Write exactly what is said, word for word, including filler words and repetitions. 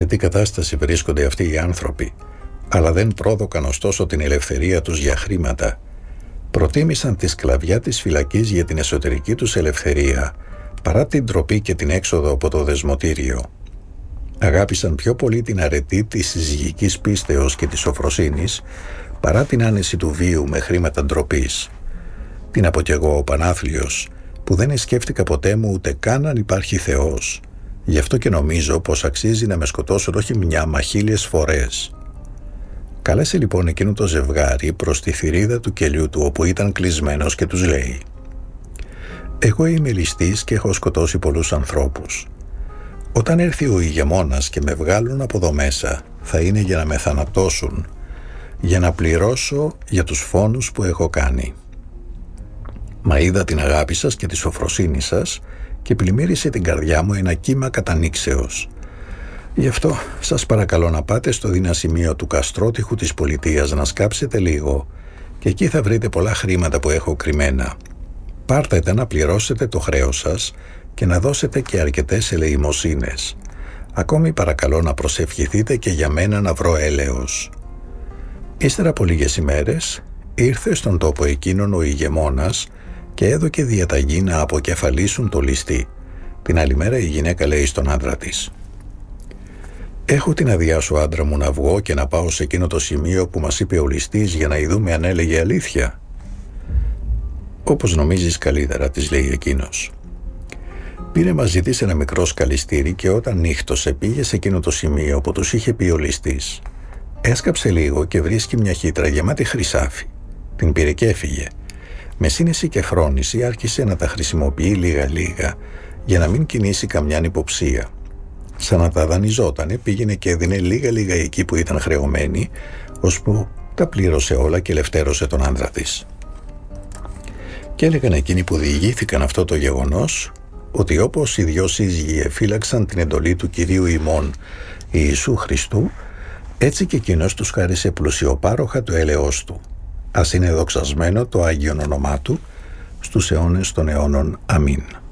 τι κατάσταση βρίσκονται αυτοί οι άνθρωποι, αλλά δεν πρόδωκαν ωστόσο την ελευθερία τους για χρήματα. Προτίμησαν τη σκλαβιά της φυλακής για την εσωτερική τους ελευθερία, παρά την ντροπή και την έξοδο από το δεσμοτήριο. Αγάπησαν πιο πολύ την αρετή της συζυγικής πίστεως και της σοφροσύνης, παρά την άνεση του βίου με χρήματα ντροπής. Την από κι εγώ ο Πανάθλιος, που δεν σκέφτηκα ποτέ μου ούτε καν αν υπάρχει Θεός. Γι' αυτό και νομίζω πως αξίζει να με σκοτώσουν όχι μια μα χίλιες φορές. Κάλεσε λοιπόν εκείνο το ζευγάρι προς τη θηρίδα του κελιού του όπου ήταν κλεισμένος και τους λέει: «Εγώ είμαι ληστής και έχω σκοτώσει πολλούς ανθρώπους. Όταν έρθει ο ηγεμόνας και με βγάλουν από εδώ μέσα, θα είναι για να με θανατώσουν, για να πληρώσω για τους φόνους που έχω κάνει. Μα είδα την αγάπη σας και τη σοφροσύνη σας και πλημμύρισε την καρδιά μου ένα κύμα κατανήξεως. Γι' αυτό σας παρακαλώ να πάτε στο δυνασημείο του καστρότυχου της πολιτείας να σκάψετε λίγο και εκεί θα βρείτε πολλά χρήματα που έχω κρυμμένα. Πάρτε τα να πληρώσετε το χρέος σας και να δώσετε και αρκετές ελεημοσύνες. Ακόμη παρακαλώ να προσευχηθείτε και για μένα να βρω έλεος». Ύστερα από λίγες ημέρες ήρθε στον τόπο εκείνον ο ηγεμόνας και έδωκε διαταγή να αποκεφαλίσουν το ληστή. Την άλλη μέρα η γυναίκα λέει στον άντρα της: «Έχω την αδειά σου, άντρα μου, να βγω και να πάω σε εκείνο το σημείο που μας είπε ο ληστής για να ειδούμε αν έλεγε αλήθεια». «Όπως νομίζεις καλύτερα», της λέει εκείνος. Πήρε μαζί της ένα μικρό σκαλιστήρι και όταν νύχτωσε πήγε σε εκείνο το σημείο που τους είχε πει ο ληστής. Έσκαψε λίγο και βρίσκει μια χύτρα γεμάτη χρυσάφι. Την πήρε και έφυγε. Με σύνεση και φρόνηση άρχισε να τα χρησιμοποιεί λίγα-λίγα για να μην κινήσει καμιά ανυποψία. Σαν να τα δανειζότανε, πήγαινε και έδινε λίγα-λίγα εκεί που ήταν χρεωμένη, ώσπου τα πλήρωσε όλα και ελευθέρωσε τον άντρα της. Και έλεγαν εκείνοι που διηγήθηκαν αυτό το γεγονός, ότι όπως οι δυο σύζυγοι εφύλαξαν την εντολή του Κυρίου ημών Ιησού Χριστού, έτσι και εκείνος τους χάρισε πλουσιοπάροχα το έλεος του. Ας είναι δοξασμένο το Άγιον όνομά του στους αιώνες των αιώνων. Αμήν.